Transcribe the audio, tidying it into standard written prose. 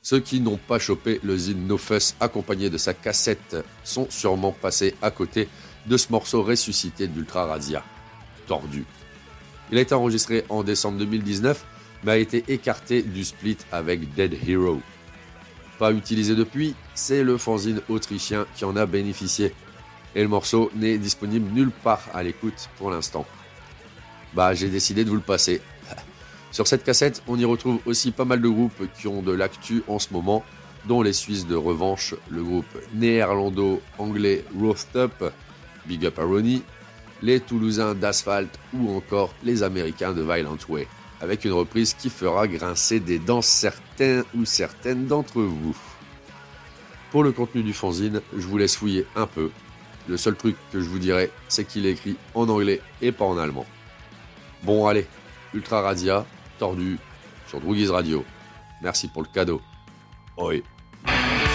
Ceux qui n'ont pas chopé le zine No Fuss accompagné de sa cassette sont sûrement passés à côté de ce morceau ressuscité d'Ultra Razia, Tordu. Il a été enregistré en décembre 2019, mais a été écarté du split avec Dead Hero. Pas utilisé depuis, c'est le fanzine autrichien qui en a bénéficié. Et le morceau n'est disponible nulle part à l'écoute pour l'instant. J'ai décidé de vous le passer. Sur cette cassette, on y retrouve aussi pas mal de groupes qui ont de l'actu en ce moment, dont les Suisses de revanche, le groupe néerlando-anglais Roughed Up, Big Up à Ronnie, les Toulousains d'Asphalt ou encore les Américains de Violent Way, avec une reprise qui fera grincer des dents certains ou certaines d'entre vous. Pour le contenu du fanzine, je vous laisse fouiller un peu. Le seul truc que je vous dirai, c'est qu'il est écrit en anglais et pas en allemand. Bon allez, Ultra Razia, Tordu, sur Droogies Radio. Merci pour le cadeau. Oi.